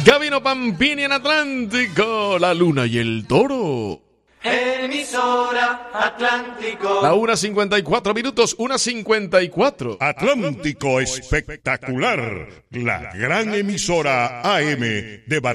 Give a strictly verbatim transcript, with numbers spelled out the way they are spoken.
Gabino Pampini en Atlántico, la luna y el toro. Emisora Atlántico. La una cincuenta y cuatro minutos, una cincuenta y cuatro. Atlántico espectacular, la gran emisora A M de Barranquilla.